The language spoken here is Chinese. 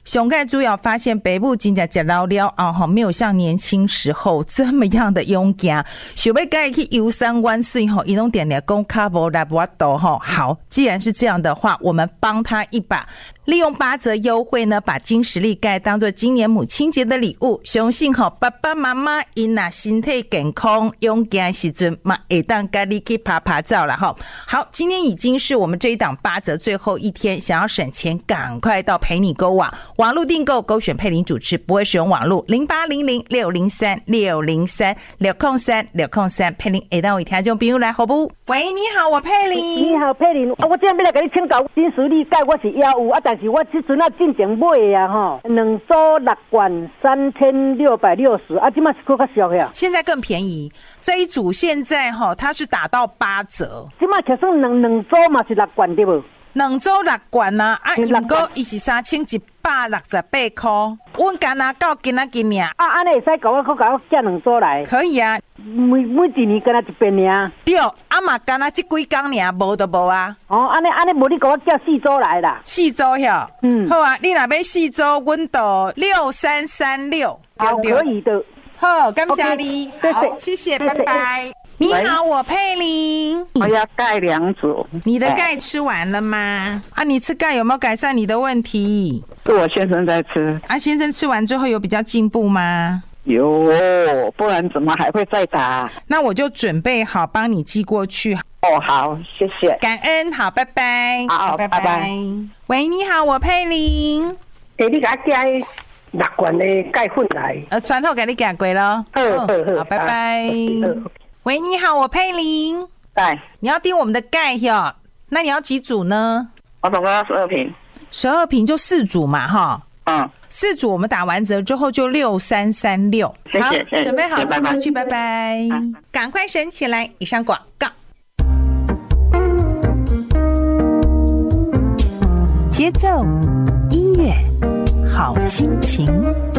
熊盖主要发现北部真的吃老了啊，没有像年轻时候这么样的勇敢，想要改去游山玩水吼，移动点点讲卡无来不多吼。好，既然是这样的话，我们帮他一把，利用8折优惠呢，把金实力钙当做今年母亲节的礼物。相信吼爸爸妈妈因那身体健康勇敢时阵嘛，会当跟你去拍拍照了哈。好，今天已经是我们这一档8折最后一天，想要省钱，赶快到陪你购网网络订购，勾选佩玲主持，不会使用网络0800603603603603佩玲会当为听众朋友来好不？喂，你好，我佩玲。 你好，佩玲，我这样要来给你请教金实力钙，我是也有啊，但是我这阵啊进前买的啊吼，2组6罐3660啊，这嘛是更较俗的啊。 现在更便宜，这一组现在它是打到8折。 这嘛就算两组嘛是6罐对不 ？2组6罐啊，不过它是3168块，我干那到今仔日尔。 啊，安尼会使给我寄2组来？ 可以啊， 每一年干那一遍尔。 对，啊嘛干那这几天尔，无就无啊。 哦，安尼无你给我寄4组来啦。 4组哟，好啊，你若要4组，阮就6336。 好，可以的。 好，感谢你，好，谢谢，拜拜。你好，我佩玲。 我要钙2组。 你的钙吃完了吗？啊，你吃钙有没有改善你的问题？ 是我先生在吃。 啊，先生吃完之后有比较进步吗？ 有，不然怎么还会再打？ 那我就准备好帮你寄过去。 哦，好，谢谢， 感恩，好，拜拜。 好，拜拜。 喂，你好，我佩玲。 你给我寄6罐的钙粉来。 传后给你寄过咯。好，拜拜。喂，你好，我佩玲。 对， 你要订我们的钙哟？那你要几组呢？ 我总共要12瓶。 12瓶就4组嘛，哈。4组我们打完折之后就6336。 谢谢， 好， 谢谢， 准备好送过去，拜拜拜。赶快省起来。以上广告。 节奏，音乐，好心情。